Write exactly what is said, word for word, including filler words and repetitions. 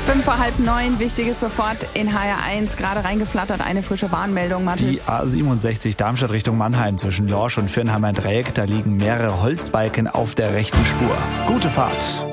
Fünf vor halb neun, wichtiges sofort in H R eins, gerade reingeflattert, eine frische Warnmeldung, Mathis. Die A siebenundsechzig Darmstadt Richtung Mannheim zwischen Lorsch und Firnheimer Dreieck, da liegen mehrere Holzbalken auf der rechten Spur. Gute Fahrt.